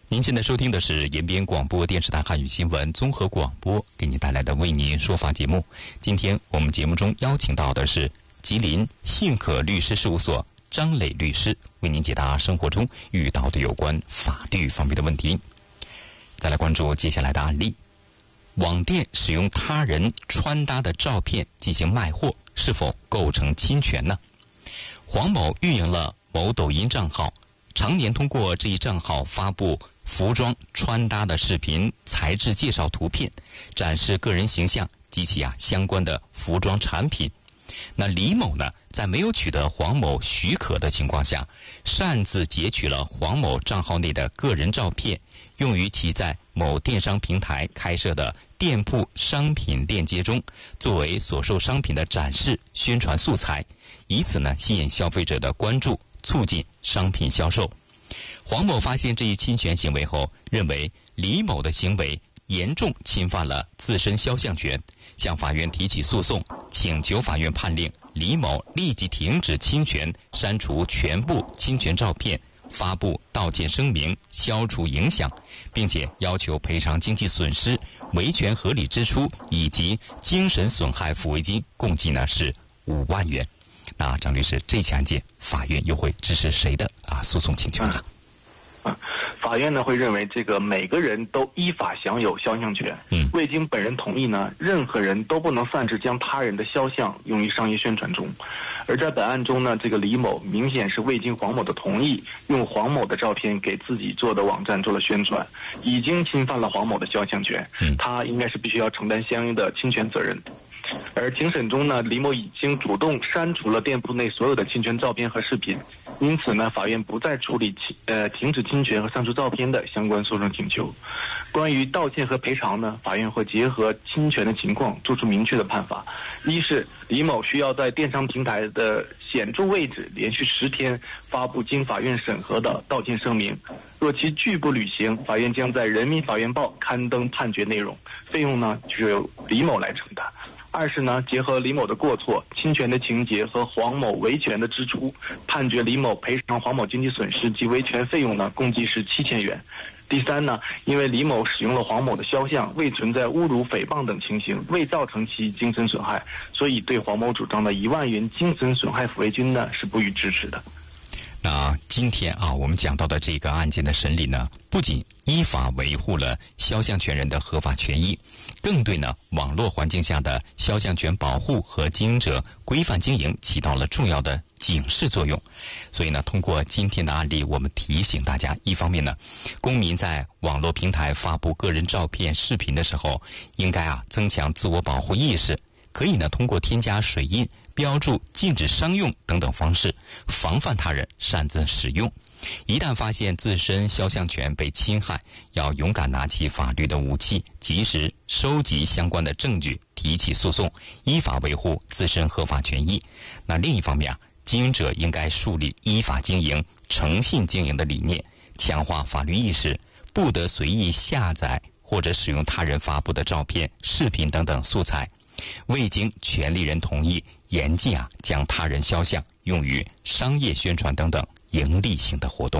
您现在收听的是延边广播电视台汉语新闻综合广播给您带来的为您说法节目。今天我们节目中邀请到的是吉林信可律师事务所张磊律师，为您解答生活中遇到的有关法律方面的问题。再来关注接下来的案例：网店使用他人穿搭的照片进行卖货，是否构成侵权呢？黄某运营了某抖音账号，常年通过这一账号发布服装穿搭的视频、材质介绍图片，展示个人形象及其相关的服装产品。那李某呢，在没有取得黄某许可的情况下，擅自截取了黄某账号内的个人照片，用于其在某电商平台开设的店铺商品链接中，作为所售商品的展示宣传素材，以此呢吸引消费者的关注，促进商品销售。黄某发现这一侵权行为后，认为李某的行为严重侵犯了自身肖像权，向法院提起诉讼，请求法院判令李某立即停止侵权，删除全部侵权照片，发布道歉声明，消除影响，并且要求赔偿经济损失、维权合理支出以及精神损害抚慰金，共计呢是5万元。那张律师，这起案件法院又会支持谁的诉讼请求呢？ 法院呢会认为这个每个人都依法享有肖像权，未经本人同意呢，任何人都不能擅自将他人的肖像用于商业宣传中。而在本案中呢，这个李某明显是未经黄某的同意，用黄某的照片给自己做的网站做了宣传，已经侵犯了黄某的肖像权，他应该是必须要承担相应的侵权责任。而庭审中呢，李某已经主动删除了店铺内所有的侵权照片和视频，因此呢，法院不再处理停止侵权和删除照片的相关诉讼请求。关于道歉和赔偿呢，法院会结合侵权的情况作出明确的判罚。一是李某需要在电商平台的显著位置连续10天发布经法院审核的道歉声明，若其拒不履行，法院将在人民法院报刊登判决内容，费用呢就由李某来承担。二是呢，结合李某的过错、侵权的情节和黄某维权的支出，判决李某赔偿黄某经济损失及维权费用呢，共计是7000元。第三呢，因为李某使用了黄某的肖像，未存在侮辱、诽谤等情形，未造成其精神损害，所以对黄某主张的1万元精神损害抚慰金呢是不予支持的。 那今天我们讲到的这个案件的审理呢，不仅依法维护了肖像权人的合法权益，更对呢网络环境下的肖像权保护和经营者规范经营起到了重要的警示作用。所以呢，通过今天的案例，我们提醒大家，一方面呢，公民在网络平台发布个人照片、视频的时候，应该增强自我保护意识，可以呢通过添加水印、标注禁止商用等等方式，防范他人擅自使用。一旦发现自身肖像权被侵害，要勇敢拿起法律的武器，及时收集相关的证据，提起诉讼，依法维护自身合法权益。那另一方面经营者应该树立依法经营、诚信经营的理念，强化法律意识，不得随意下载或者使用他人发布的照片、视频等等素材，未经权利人同意，严禁将他人肖像用于商业宣传等等盈利性的活动。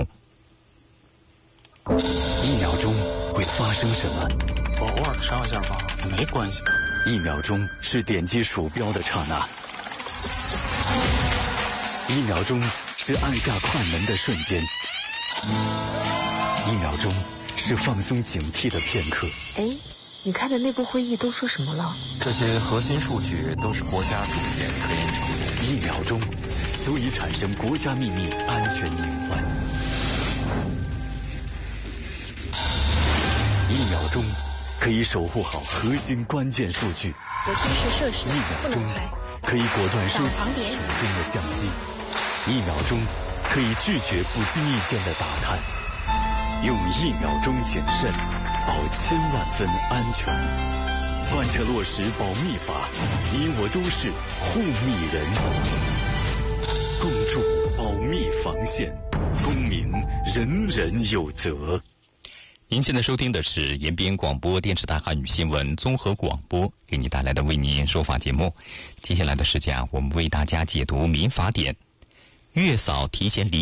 1秒钟会发生什么？ 偶尔上下吧，没关系。 1秒钟是点击鼠标的刹那，1秒钟是按下快门的瞬间，1秒钟是放松警惕的片刻。 你开的内部会议都说什么了？ 这些核心数据都是国家重点科研成果。 1秒钟足以产生国家秘密安全隐患。1秒钟可以守护好核心关键数据。 有军事设施 1秒钟可以果断收起手中的相机。1秒钟可以拒绝不经意间的打探。用1秒钟谨慎，保1000万分安全。贯彻落实保密法，你我都是护密人。共筑保密防线，公民人人有责。 您现在收听的是延边广播电视台汉语新闻综合广播给您带来的为您说法节目。接下来的时间我们为大家解读民法典。月嫂提前离